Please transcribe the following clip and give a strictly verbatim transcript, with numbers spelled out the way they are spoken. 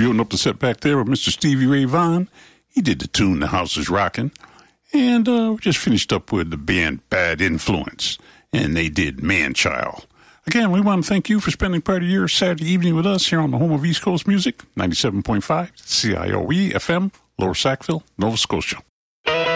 We opened up the set back there with Mister Stevie Ray Vaughan. He did the tune The House Is Rockin'. And uh, we just finished up with the band Bad Influence. And they did Man Child. Again, we want to thank you for spending part of your Saturday evening with us here on the home of East Coast Music, ninety-seven point five C I O E F M, Lower Sackville, Nova Scotia.